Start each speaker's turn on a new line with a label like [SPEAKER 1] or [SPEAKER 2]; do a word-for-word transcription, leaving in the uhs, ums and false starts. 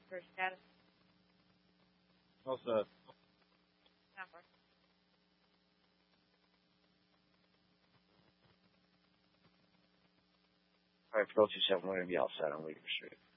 [SPEAKER 1] for status.
[SPEAKER 2] All set.
[SPEAKER 1] Number.
[SPEAKER 3] All right, Phil two seven, we're going to be all set on Weaver Street.